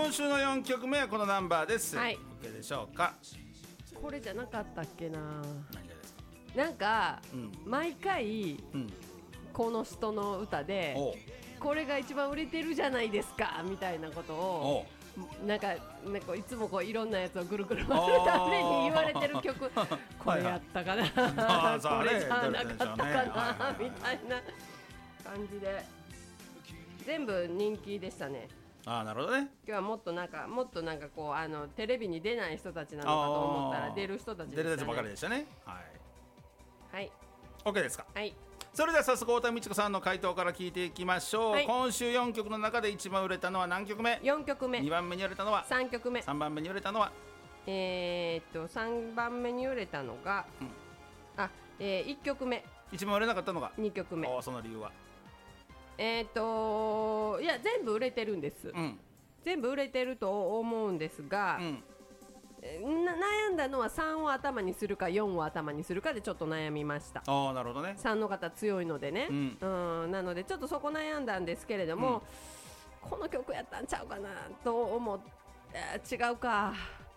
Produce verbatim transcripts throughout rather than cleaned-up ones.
今週のよんきょくめはこのナンバーです。 はい、 OK でしょうか。 これじゃなかったっけな。 何がですか。 なんか、 うん、 毎回、うん、この人の歌でこれが一番売れてるじゃないですかみたいなことをなんか、なんかいつもこういろんなやつをぐるぐる回るために言われてる曲これやったかな、はいはい、これじゃなかったかなみたいな感じで全部人気でしたね。 あー、なるほどね。 今日はもっとなんかもっとなんかこうあのテレビに出ない人たちなのかと思ったら出る人たちでしたね。 出る人ばかりでしたね。はいはい、 OK ですか。 はい、 それでは早速太田美智子さんの回答から聞いていきましょう、はい、今週よんきょくの中で一番売れたのは何曲目。 よんきょくめ。 にばんめに売れたのはさんきょくめ。 さんばんめに売れたのはえー、っとさんばんめに売れたのが、うん、あ、えー、いっきょくめ。 一番売れなかったのがにきょくめ。 お、その理由は。 えー、っといや全部売れてるんです、うん、全部売れてると思うんですが、うん、な悩んだのはさんを頭にするかよんを頭にするかでちょっと悩みました。 あ、なるほどね。 さんの方強いのでね、うんうん、なのでちょっとそこ悩んだんですけれども、うん、この曲やったんちゃうかなと思って、違うか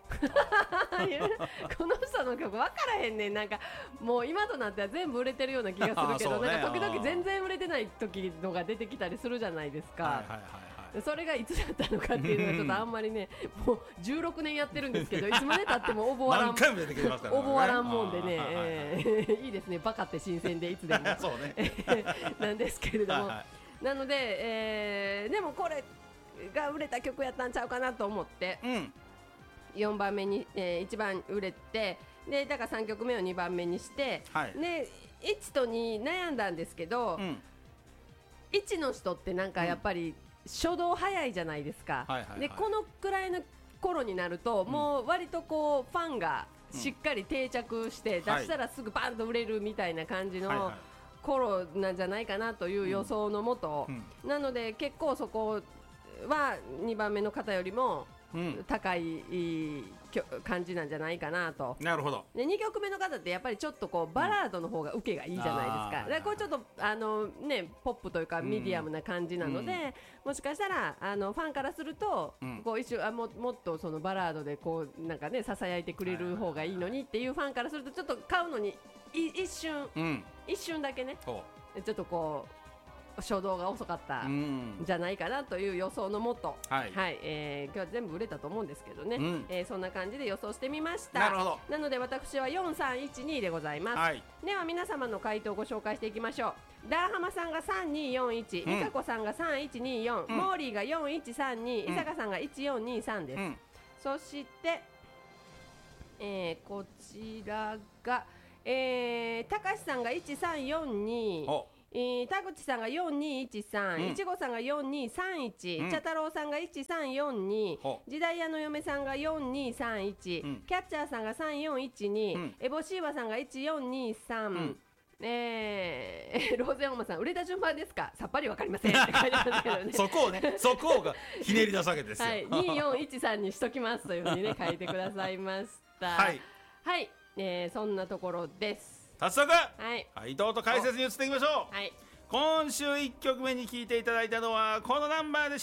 この人の曲分からへんねん。なんかもう今となっては全部売れてるような気がするけど、ね、なんか時々全然売れてない時のが出てきたりするじゃないですか、はいはいはいはい、それがいつだったのかっていうのはちょっとあんまりねもうじゅうろくねんやってるんですけどいつまでたっても覚わらん覚わらんもんでね、えー、いいですね。バカって新鮮でいつでもそう、ね、なんですけれども、はいはい、なので、えー、でもこれが売れた曲やったんちゃうかなと思って、うん、よんばんめに、えー、いちばん売れて、でだからさんきょくめをにばんめにして、はい、でいちとに悩んだんですけど、うん、いちの人ってなんかやっぱり初動早いじゃないですか、はいはいはい、でこのくらいの頃になると、うん、もう割とこうファンがしっかり定着して、うん、出したらすぐバンと売れるみたいな感じの頃なんじゃないかなという予想のもと、うんうん、なので結構そこはにばんめの方よりもうん、高い感じなんじゃないかなと。 なるほど。 でにきょくめの方ってやっぱりちょっとこうバラードの方が受けがいいじゃないですか、うん、だからこれちょっとあの、ね、ポップというかミディアムな感じなので、うん、もしかしたらあのファンからすると、うん、こう一瞬あ も, もっとそのバラードでこうなんかねささやいてくれる方がいいのにっていうファンからするとちょっと買うのに一瞬、うん、一瞬だけねちょっとこう初動が遅かったんじゃないかなという予想のもと、はいはい、えー、今日は全部売れたと思うんですけどね、うん、えー、そんな感じで予想してみました。 なるほど。 なので私はよんさんいちにでございます、はい、では皆様の回答をご紹介していきましょう。ダーハマさんがさんによんいち、美香子さんがさんいちによん、うん、モーリーがよんいちさんに、うん、伊坂さんがいちよんにさんです、うん、そして、えー、こちらが、えー、高橋さんがいちさんよんに、えー、田口さんがよんにいちさん、いちごさんがよんにさんいち、うん、茶太郎さんがいちさんよんに、時代屋の嫁さんがよんにさんいち、うん、キャッチャーさんがさんよんいちに、うん、エボシーワさんがいちよんにさん、うん、えー、ローゼンオマさん売れた順番ですかさっぱりわかりませんって書いてますけどねそこをね、そこがひねり出すわけですよ、はい、 によんいちさんにしときますというふうにね書いてくださいましたはい、はい、えー、そんなところです。 早速、はい、回答と解説に移っていきましょう。はい、今週いっきょくめに聴いていただいたのはこのナンバーでした。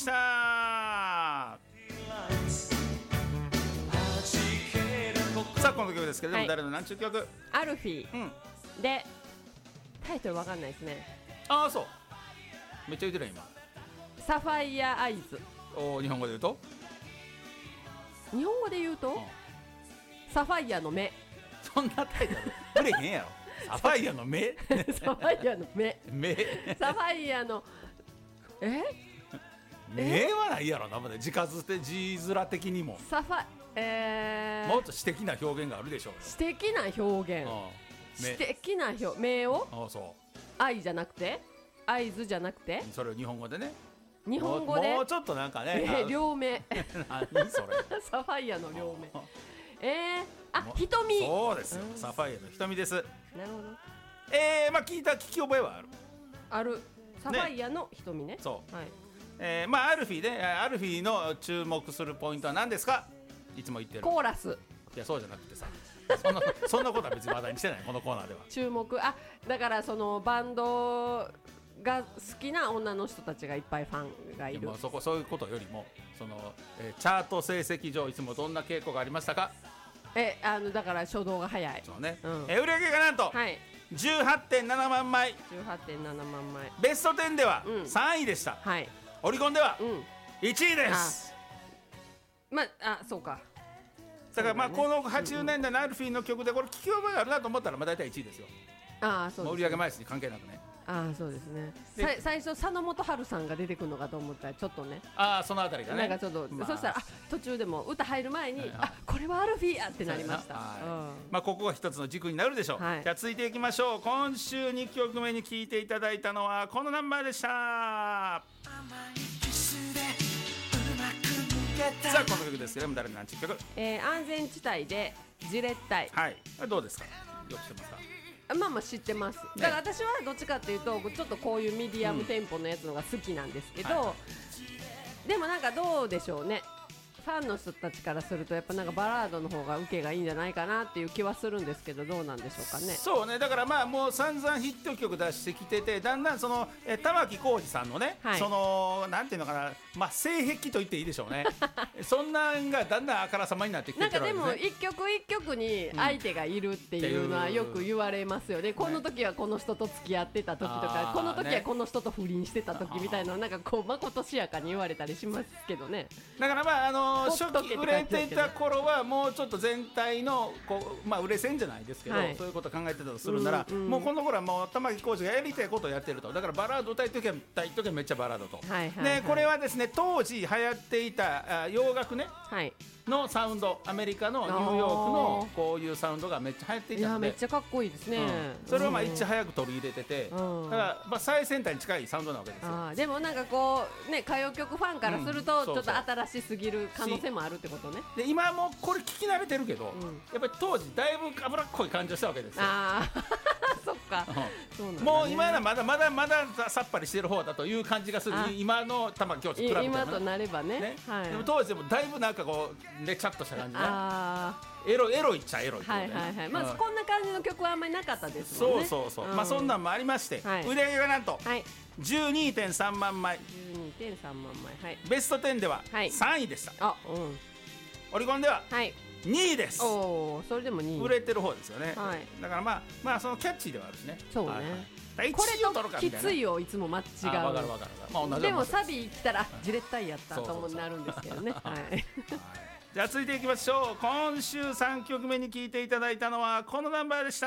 さあこの曲ですけれども、はい、誰の何ちゅう曲？ アルフィー、うん、でタイトルわかんないですね。 ああ、そうめっちゃ言ってるよ今。 サファイアアイズ。 お、日本語で言うと日本語で言うと、うん、サファイアの目。 そんなタイトル売れへんやろサファイアの目サファイアの目目サファイアのえ目はないやろな。字数って字面的にもサファ、えー、 もっと詩的な表現があるでしょうよ。 詩的な表現、詩的な表目をあ、そう愛じゃなくて合図じゃなくてそれを日本語でね、 日本語でもうちょっとなんかね、 えー、両目何それサファイアの両目えー、あ、瞳。 そうですよ、うん、サファイアの瞳です。 なるほど。 えー、まあ聞いた聞き覚えはあるある。サファイアの瞳 ね, ねそう、はい、えー、まあアルフィーでアルフィーの注目するポイントは何ですか。いつも言ってるコーラス。 いやそうじゃなくてさそんな, そんなことは別に話題にしてないこのコーナーでは。 注目、あ、だからそのバンドが好きな女の人たちがいっぱいファンがいる。 そこそういうことよりもその、えー、チャート成績上いつもどんな傾向がありましたか？ えあのだから初動が早い。 そうね、 うん、 えー、売上がなんと、はい、じゅうはってんななまんまい。 じゅうはってんななまんまい。 ベストじゅうではさんいでした、うん、はい、オリコンでは、うん、いちいです。 まあそうか。 だからまあこのはちじゅうねんだいのアルフィーの曲でこれ聴き覚えがあるなと思ったらまあ大体いちいですよ。 ああそうです、ね、 売上枚数に関係なくね。 ああそうですね。最初佐野元春さんが出てくるのかと思ったらちょっとね、 ああそのあたりがね、 なんかちょっと、まあ、そしたらあ途中でも歌入る前に、はいはい、あこれはアルフィーやってなりました。はい、うん、 まあここが一つの軸になるでしょう。はい、じゃあ続いていきましょう。今週にきょくめに聴いていただいたのはこのナンバーでした。さあこの曲ですけども誰の何ちゅう曲、 えー、安全地帯でじれったい。 はい、どうですか、よく知ってますか？ まあまあ知ってます、ね、だから私はどっちかっていうとちょっとこういうミディアムテンポのやつのが好きなんですけど、うんはい、でもなんかどうでしょうね、ファンの人たちからするとやっぱなんかバラードの方が受けがいいんじゃないかなっていう気はするんですけど、どうなんでしょうかね。 そうね、だからまあもう散々ヒット曲出してきてて、だんだんそのえ玉置浩二さんのね、はい、そのなんていうのかな、まあ性癖と言っていいでしょうねそんなんがだんだんあからさまになってきてるわけですね。 なんかでも一曲一曲に相手がいるっていうのはよく言われますよね、うん、この時はこの人と付き合ってた時とか、この時はこの人と不倫してた時みたいなのなんかこうまことしやかに言われたりしますけどね。 だからまああの初期売れていた頃はもうちょっと全体のこう、まあ、売れ線じゃないですけど、はい、そういうことを考えてたとするなら、うんうん、もうこの頃はもう玉置浩二がやりたいことをやってると。だからバラード歌いときは歌いときはめっちゃバラードと、はいはいはい、でこれはですね当時流行っていた洋楽ね、はいのサウンド、アメリカのニューヨークのこういうサウンドがめっちゃ流行っていたので、 いやめっちゃかっこいいですね、うん、 それをまあいち早く取り入れてて、うん、だからまあ最先端に近いサウンドなわけですよ。 あでもなんかこうね歌謡曲ファンからするとちょっと新しすぎる可能性もあるってことね。 で今もこれ聞き慣れてるけど、うん、やっぱり当時だいぶ脂っこい感じをしたわけですよ。 あそっか、 そうなんだね、もう今はまだまだまださっぱりしてる方だという感じがする。今の玉置浩二比べて、ね、 今となれば ね, ね、はい、 でも当時でもだいぶなんかこうねちゃっとした感じね、あエロエロいっちゃエロい、ね、 はいはいはい、まあ、うん、こんな感じの曲はあんまりなかったですもんね。そうそうそう、うん、まあそんなんもありまして、はい、売り上げがなんと、はい、じゅうにてんさんまんまい。 じゅうにてんさんまんまい、はい、 ベストじゅうではさんいでした、はい、あ、うん、オリコンではにいです、はい、 おそれでもにい売れてる方ですよね、はい、だからまあまあそのキャッチーではあるしね。 そうね、はい、これときついをいつも間違う。 わかるわかる、まあ、同じでもサビ来たらじれったいやったともなるんですけどね。 じゃあ続いていきましょう。今週さんきょくめに聴いていただいたのはこのナンバーでした。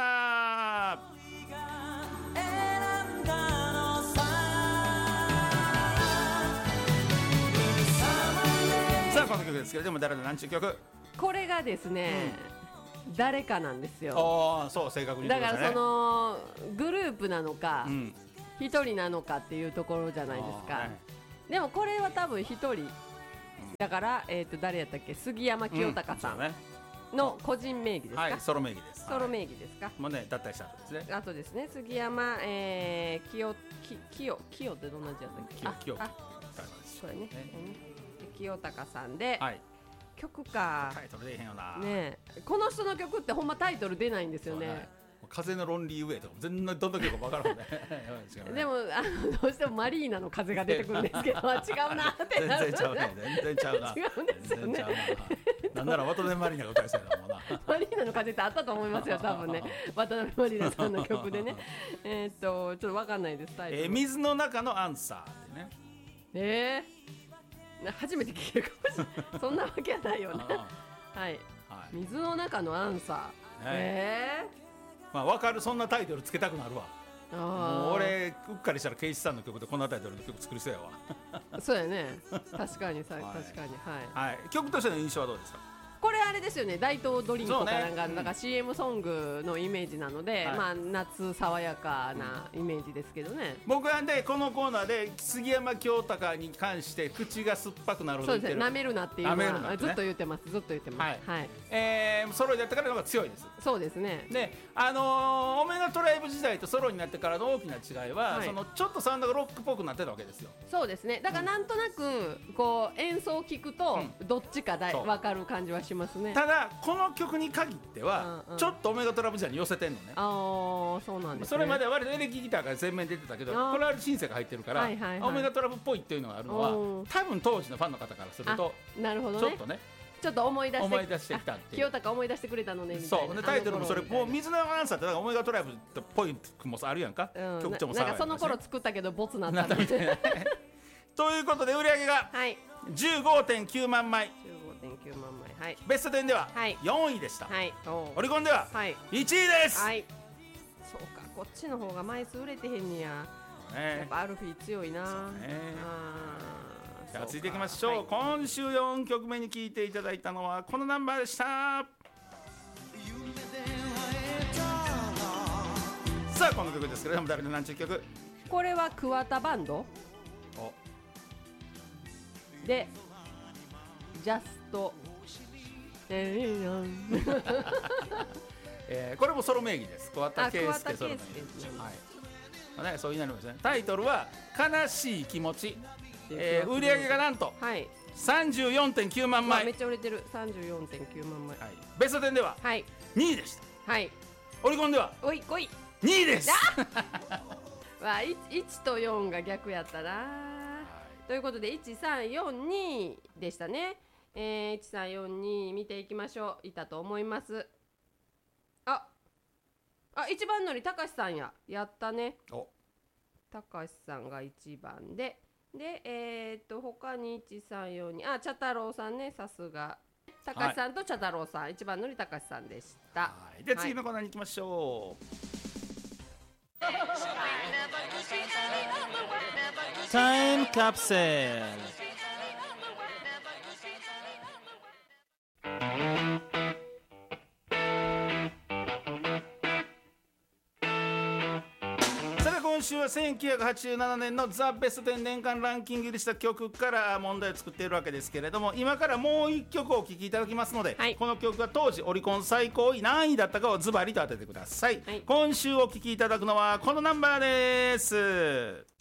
さあこの曲ですけれども誰の何ちゅう曲。 これがですね、うん、誰かなんですよ。 ああそう正確に言ってましたね。 だからそのグループなのか一、うん、人なのかっていうところじゃないですか、はい、でもこれは多分一人だから、えー、と誰やったっけ、杉山清隆さんの個人名義ですか、 はい、ソロ名義です。 ソロ名義ですか、はい、 もうね脱退した後ですね。 後ですね。杉山、えー、清清清ってどんな字やったっけ。 清清あこれね、ね清隆さんで、はい、曲かタイトル出えへんよな、 ね、この人の曲ってほんまタイトル出ないんですよね。 風のロンリーウェイとか全然どんな曲か分からんねでもあのどうしてもマリーナの風が出てくるんですけど違うなってなる。 全然ちゃうね、全然ちゃうな。 違うんですよね。 なんなら渡辺マリーナが歌いそうやなもんな。 マリーナの風ってあったと思いますよ多分ね渡辺マリーナさんの曲でねえっとちょっと分かんないですタイトル、 えー、水の中のアンサーってね。 えー、初めて聞けるかもしれないそんなわけはないよねはい、はい、水の中のアンサー、はい、えーまあ分かる、そんなタイトルつけたくなるわ。もう俺うっかりしたらケイシさんの曲でこんなタイトルの曲作りそうやわそうやね確かにさ、はい、確かにはい、 はい、曲としての印象はどうですか。 これあれですよね、大東ドリンクとかなんか、ね、なんか シーエム ソングのイメージなので、はい、まあ夏爽やかなイメージですけどね。 僕はねこのコーナーで杉山清隆に関して口が酸っぱくなるほど言ってる。 そうですね、舐めるなっていうのは、ね、ずっと言ってますずっと言ってます。はい、はい、えー、ソロになってからの方が強いです。 そうですね。 で、あのー、オメガトライブ時代とソロになってからの大きな違いは、はい、そのちょっとサウンドがロックっぽくなってたわけですよ。 そうですね。だからなんとなくこう演奏を聞くとどっちかだい分かる感じはししますね。 ただこの曲に限っては、うんうん、ちょっとオメガトラブジャーに寄せてんのね。 ああ、そうなんですね。 それまでは割とエレキギターが前面出てたけど、これはシンセが入ってるから、はいはいはい、オメガトラブっぽいっていうのがあるのは多分当時のファンの方からするとなるほど、ね、 ちょっとねちょっと思い出して思い出してきたっていう。 清高思い出してくれたのねみたいな。 そうでタイトルもそれもう水のアナウンサーってオメガトラブっぽいもあるやんか、うん、曲調もさ、なんかその頃作ったけどボツなったみたいなということで売り上げが じゅうごてんきゅうまんまい、 じゅうごてんきゅうまんまい、はい、 ベストテンではよんいでした、はい、オリコンではいちいです、はい、 そうか、こっちの方が枚数売れてへんにや、ね、やっぱアルフィー強いな、ね、あじゃあ続いていきましょう、はい、 今週よんきょくめに聴いていただいたのはこのナンバーでした。さあこの曲ですけれども誰の何ちゅう曲。 これは桑田バンドでジャストえー、これもソロ名義です。桑田佳祐ソロ名義、はいね、そういうなりますね。タイトルは悲しい気持ち、えー、売り上げがなんと、はい、さんじゅうよんてんきゅうまんまい、 めっちゃ売れてる。 さんじゅうよんてんきゅうまんまい、はい、 ベストテンではにいでした、はい、オリコンではおいごいにいです。 わ いちとよんが逆やったな、はい、ということでいちさんよんにでしたね、えー、いちさんよんに見ていきましょう。いたと思います。ああ一番乗りたかしさんややったね。たかしさんがいちばんでで、えー、っと他にいちさんよんにあ茶太郎さんね、さすがたかしさんと茶太郎さん、はい、一番乗りたかしさんでした。はい、で、はい、次のコーナーに行きましょう。タイムカプセル。今週はせんきゅうひゃくはちじゅうななねんのザ・ベストテン年間ランキング入りした曲から問題を作っているわけですけれども、今からもういっきょくお聴きいただきますので、はい、この曲が当時オリコン最高位何位だったかをズバリと当ててください、はい、今週お聴きいただくのはこのナンバーです。